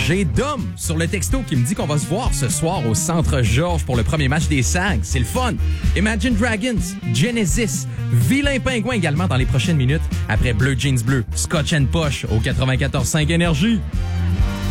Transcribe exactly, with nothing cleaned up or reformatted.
J'ai Dom sur le texto qui me dit qu'on va se voir ce soir au Centre Georges pour le premier match des Sags. C'est le fun. Imagine Dragons, Genesis, Vilain Pingouin également dans les prochaines minutes. Après Bleu Jeans Bleu, Scotch and Posh au quatre-vingt-quatorze cinq Énergie.